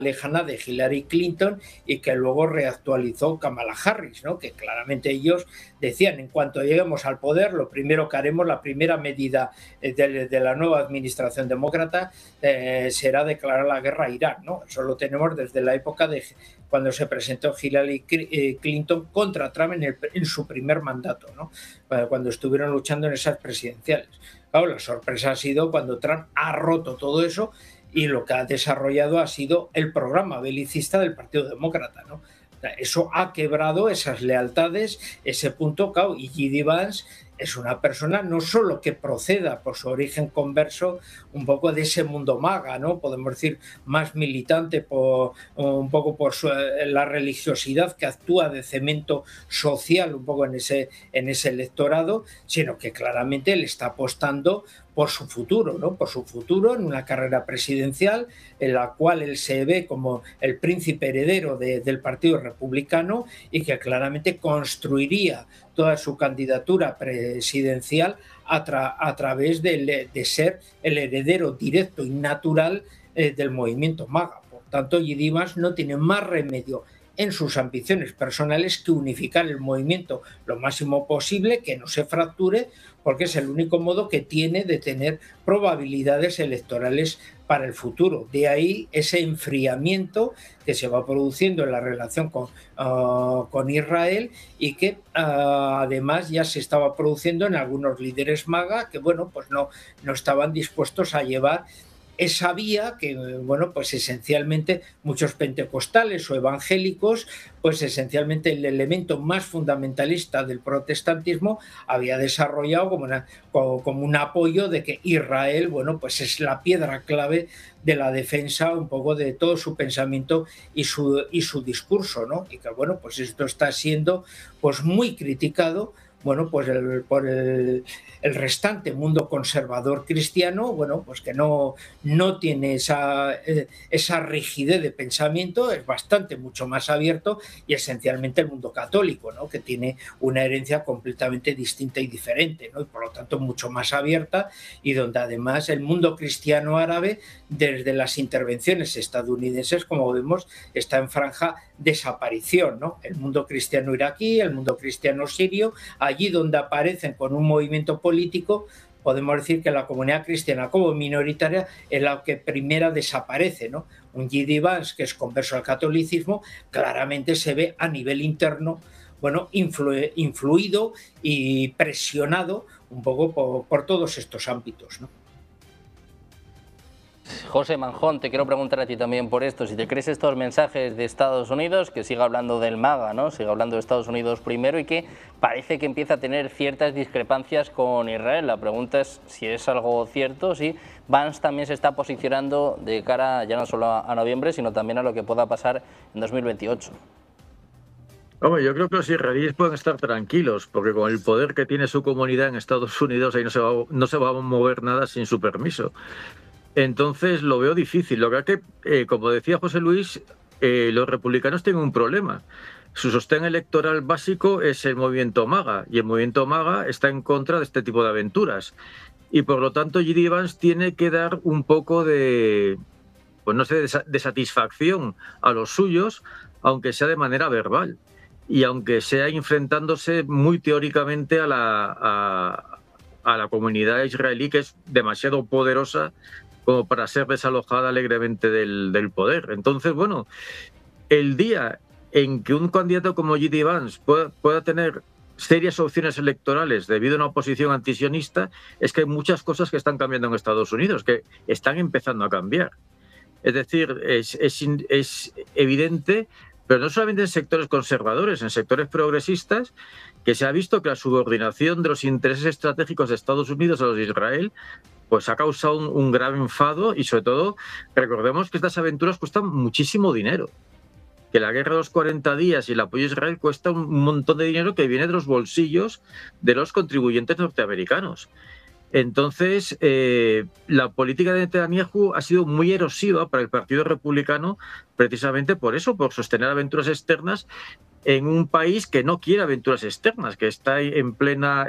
lejana de Hillary Clinton y que luego reactualizó Kamala Harris, ¿no? Que claramente ellos decían, en cuanto lleguemos al poder, lo primero que haremos, la primera medida de la nueva administración demócrata será declarar la guerra a Irán, ¿no? Eso lo tenemos desde la época de cuando se presentó Hillary Clinton contra Trump en su primer mandato, ¿no? Cuando estuvieron luchando en esas presidenciales. Claro, la sorpresa ha sido cuando Trump ha roto todo eso y lo que ha desarrollado ha sido el programa belicista del Partido Demócrata, ¿no? Eso ha quebrado esas lealtades, ese punto, claro, y J.D. Vance es una persona no solo que proceda por su origen converso un poco de ese mundo MAGA, ¿no? Podemos decir más militante un poco por la religiosidad que actúa de cemento social un poco en ese electorado, sino que claramente le está apostando por su futuro, ¿no? Por su futuro en una carrera presidencial en la cual él se ve como el príncipe heredero del Partido Republicano y que claramente construiría toda su candidatura presidencial a través de ser el heredero directo y natural del movimiento MAGA. Por tanto, J.D. Vance no tiene más remedio en sus ambiciones personales que unificar el movimiento lo máximo posible, que no se fracture, porque es el único modo que tiene de tener probabilidades electorales para el futuro. De ahí ese enfriamiento que se va produciendo en la relación con Israel y que además ya se estaba produciendo en algunos líderes MAGA que, bueno, pues no estaban dispuestos a llevar esa vía que, bueno, pues esencialmente muchos pentecostales o evangélicos, pues esencialmente el elemento más fundamentalista del protestantismo había desarrollado como un apoyo de que Israel, bueno, pues es la piedra clave de la defensa un poco de todo su pensamiento y su discurso, ¿no? Y que, bueno, pues esto está siendo pues muy criticado, bueno, pues por el restante mundo conservador cristiano, bueno, pues que no tiene esa rigidez de pensamiento, es mucho más abierto, y esencialmente el mundo católico, ¿no? Que tiene una herencia completamente distinta y diferente, ¿no? Y por lo tanto mucho más abierta, y donde además el mundo cristiano árabe, desde las intervenciones estadounidenses, como vemos, está en franja desaparición, ¿no? El mundo cristiano iraquí, el mundo cristiano sirio, allí donde aparecen con un movimiento político, podemos decir que la comunidad cristiana como minoritaria es la que primera desaparece, ¿no? Un J.D. Vance, que es converso al catolicismo, claramente se ve a nivel interno, bueno, influido y presionado un poco por todos estos ámbitos, ¿no? José Manjón, te quiero preguntar a ti también por esto, si te crees estos mensajes de Estados Unidos, que siga hablando del MAGA, ¿no? Siga hablando de Estados Unidos primero y que parece que empieza a tener ciertas discrepancias con Israel. La pregunta es si es algo cierto, si Vance también se está posicionando de cara ya no solo a noviembre, sino también a lo que pueda pasar en 2028. Hombre, yo creo que los israelíes pueden estar tranquilos, porque con el poder que tiene su comunidad en Estados Unidos, ahí no se va a mover nada sin su permiso. Entonces lo veo difícil. Lo que como decía José Luis, los republicanos tienen un problema. Su sostén electoral básico es el movimiento MAGA, y el movimiento MAGA está en contra de este tipo de aventuras. Y por lo tanto J.D. Vance tiene que dar un poco de, pues no sé, de satisfacción a los suyos, aunque sea de manera verbal. Y aunque sea enfrentándose muy teóricamente a la comunidad israelí, que es demasiado poderosa como para ser desalojada alegremente del poder. Entonces, bueno, el día en que un candidato como J.D. Vance pueda tener serias opciones electorales debido a una oposición antisionista, es que hay muchas cosas que están cambiando en Estados Unidos, que están empezando a cambiar. Es decir, es evidente, pero no solamente en sectores conservadores, en sectores progresistas, que se ha visto que la subordinación de los intereses estratégicos de Estados Unidos a los de Israel pues ha causado un gran enfado, y sobre todo recordemos que estas aventuras cuestan muchísimo dinero, que la guerra de los 40 días y el apoyo a Israel cuesta un montón de dinero que viene de los bolsillos de los contribuyentes norteamericanos. Entonces, la política de Netanyahu ha sido muy erosiva para el Partido Republicano, precisamente por eso, por sostener aventuras externas en un país que no quiere aventuras externas, que está en pleno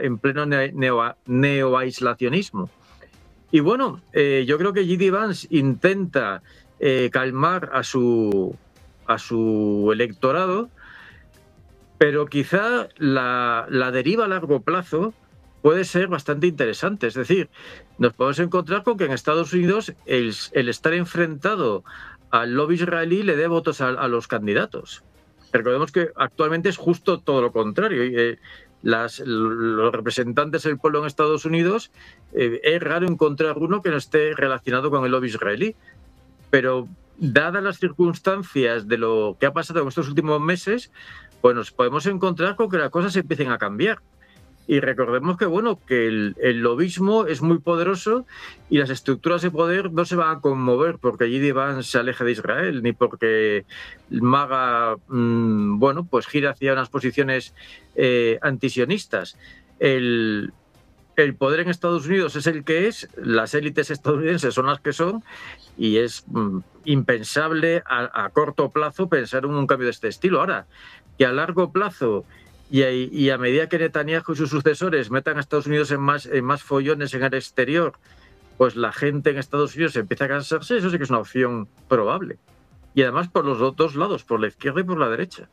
neoaislacionismo. Y bueno, yo creo que J.D. Vance intenta calmar a su electorado, pero quizá la deriva a largo plazo puede ser bastante interesante. Es decir, nos podemos encontrar con que en Estados Unidos el estar enfrentado al lobby israelí le dé votos a los candidatos. Recordemos que actualmente es justo todo lo contrario. Los representantes del pueblo en Estados Unidos, es raro encontrar uno que no esté relacionado con el lobby israelí. Pero dadas las circunstancias de lo que ha pasado en estos últimos meses, pues nos podemos encontrar con que las cosas empiecen a cambiar. Y recordemos que, bueno, que el lobismo es muy poderoso y las estructuras de poder no se van a conmover porque J.D. Vance se aleje de Israel, ni porque MAGA, bueno, pues gira hacia unas posiciones antisionistas. El poder en Estados Unidos es el que es, las élites estadounidenses son las que son, y es impensable a corto plazo pensar en un cambio de este estilo. Ahora, que a largo plazo y a medida que Netanyahu y sus sucesores metan a Estados Unidos en más follones en el exterior, pues la gente en Estados Unidos empieza a cansarse, eso sí que es una opción probable. Y además por los dos lados, por la izquierda y por la derecha.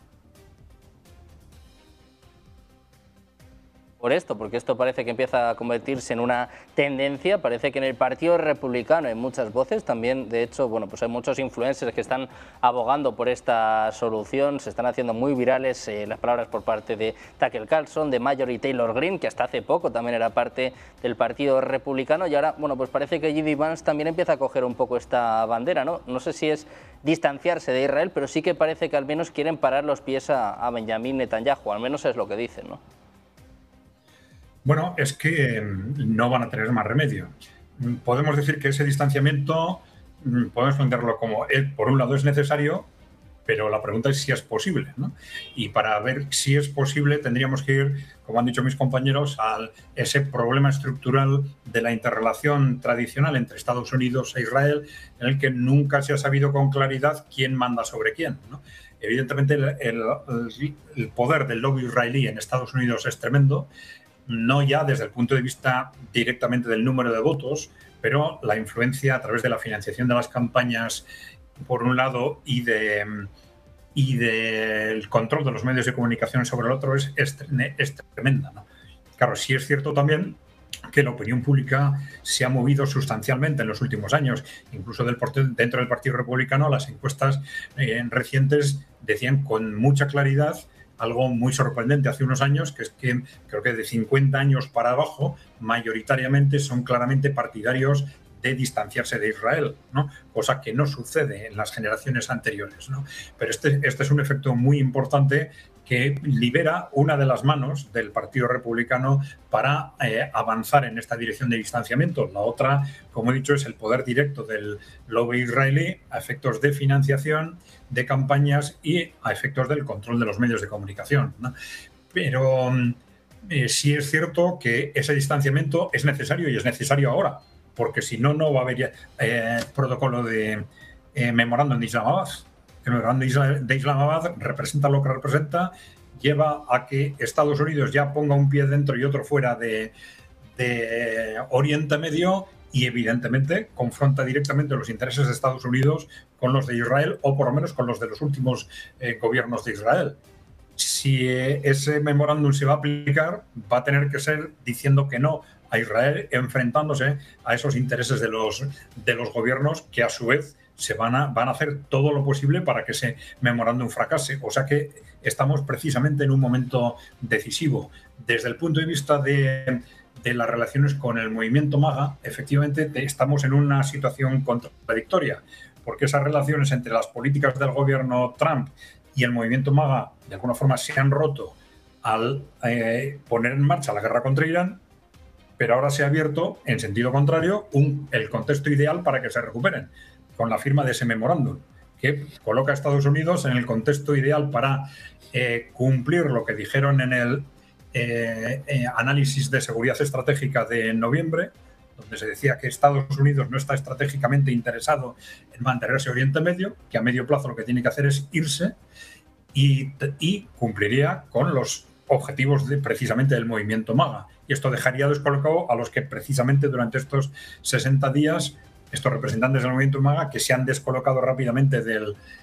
Por esto, porque esto parece que empieza a convertirse en una tendencia. Parece que en el Partido Republicano hay muchas voces, también de hecho, bueno, pues hay muchos influencers que están abogando por esta solución, se están haciendo muy virales las palabras por parte de Tucker Carlson, de Marjorie Taylor Greene, que hasta hace poco también era parte del Partido Republicano, y ahora, bueno, pues parece que J.D. Vance también empieza a coger un poco esta bandera, ¿no? No sé si es distanciarse de Israel, pero sí que parece que al menos quieren parar los pies a Benjamin Netanyahu, al menos es lo que dicen, ¿no? Bueno, es que no van a tener más remedio. Podemos decir que ese distanciamiento, podemos plantearlo como, por un lado es necesario, pero la pregunta es si es posible, ¿no? Y para ver si es posible tendríamos que ir, como han dicho mis compañeros, a ese problema estructural de la interrelación tradicional entre Estados Unidos e Israel, en el que nunca se ha sabido con claridad quién manda sobre quién, ¿no? Evidentemente el poder del lobby israelí en Estados Unidos es tremendo, no ya desde el punto de vista directamente del número de votos, pero la influencia a través de la financiación de las campañas, por un lado, y del control de los medios de comunicación sobre el otro es tremenda, ¿no? Claro, sí es cierto también que la opinión pública se ha movido sustancialmente en los últimos años. Incluso dentro del Partido Republicano, las encuestas recientes decían con mucha claridad algo muy sorprendente hace unos años, que es que creo que de 50 años para abajo, mayoritariamente son claramente partidarios de distanciarse de Israel, ¿no? Cosa que no sucede en las generaciones anteriores, ¿no? Pero este es un efecto muy importante que libera una de las manos del Partido Republicano para avanzar en esta dirección de distanciamiento. La otra, como he dicho, es el poder directo del lobby israelí a efectos de financiación, de campañas y a efectos del control de los medios de comunicación, ¿no? Pero sí es cierto que ese distanciamiento es necesario y es necesario ahora, porque si no, no va a haber protocolo de memorándum de Islamabad. El memorándum de Islamabad representa lo que representa, lleva a que Estados Unidos ya ponga un pie dentro y otro fuera de Oriente Medio y evidentemente confronta directamente los intereses de Estados Unidos con los de Israel o por lo menos con los de los últimos gobiernos de Israel. Si ese memorándum se va a aplicar, va a tener que ser diciendo que no a Israel, enfrentándose a esos intereses de los gobiernos que a su vez van a hacer todo lo posible para que ese memorándum fracase. O sea que estamos precisamente en un momento decisivo. Desde el punto de vista de las relaciones con el movimiento MAGA, efectivamente estamos en una situación contradictoria, porque esas relaciones entre las políticas del gobierno Trump y el movimiento MAGA de alguna forma se han roto al poner en marcha la guerra contra Irán, pero ahora se ha abierto, en sentido contrario, el contexto ideal para que se recuperen, con la firma de ese memorándum, que coloca a Estados Unidos en el contexto ideal para cumplir lo que dijeron en el análisis de seguridad estratégica de noviembre, donde se decía que Estados Unidos no está estratégicamente interesado en mantenerse en Oriente Medio, que a medio plazo lo que tiene que hacer es irse y cumpliría con los objetivos precisamente del movimiento MAGA. Y esto dejaría descolocado a los que precisamente durante estos 60 días estos representantes del movimiento MAGA que se han descolocado rápidamente del